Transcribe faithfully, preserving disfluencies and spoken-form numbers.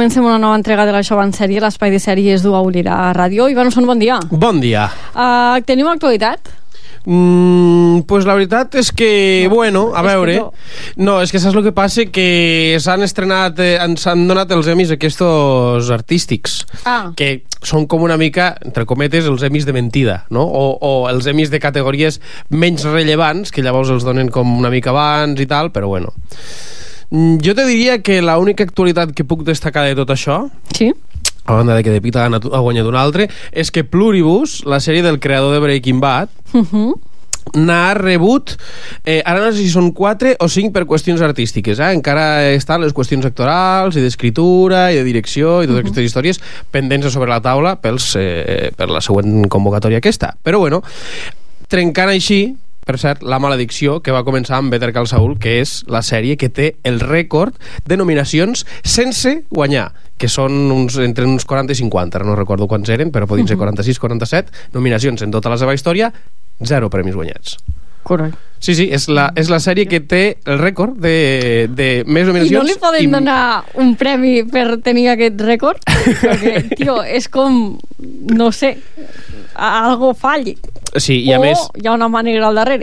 comencem una nova entrega de la Xova en sèrie, l'espai de sèries d'U A Ulira Ràdio. Iván Osson, bon dia. Bon dia. Uh, tenim actualitat? Mm, pues la veritat és que, no, bueno, a veure... No. no, és que saps el que passa? Que s'han estrenat, eh, s'han donat els Emmys aquests artístics, ah. que són com una mica, entre cometes, els Emmys de mentida, no? O, o els Emmys de categories menys rellevants, que llavors els donen com una mica abans i tal, però bueno... Jo te diria que l'única actualitat que puc destacar de tot això, sí, a banda de que De Pita ha guanyat un altre, és que Pluribus, la sèrie del creador de Breaking Bad, uh-huh, n'ha rebut, eh, ara no sé si són quatre o cinc per qüestions artístiques, eh? Encara estan les qüestions actorals i d'escriptura i de direcció i totes uh-huh. aquestes històries pendents sobre la taula pels, eh, per la següent convocatòria aquesta. Però bueno, trencant així, per cert, la maledicció que va començar amb Better Call Saul, que és la sèrie que té el rècord de nominacions sense guanyar, que són uns, entre uns quaranta i cinquanta, no recordo quants eren, però podien ser quaranta-sis, quaranta-set nominacions en tota la seva història, zero premis guanyats. Correcte. Sí, sí, és la, és la sèrie que té el rècord de, de més nominacions. I no li poden i... donar un premi per tenir aquest rècord? Perquè, tio, és com, no sé, algo falli. Sí, i a o més... hi ha una manera al darrere.